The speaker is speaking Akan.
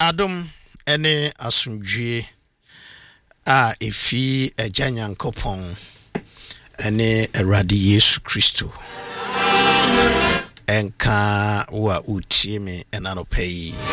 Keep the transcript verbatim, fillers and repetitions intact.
Adom ene asumdwie a efi Agya Nyankopɔn ene Awurade Yesu Kristo enka wa utie me enanopai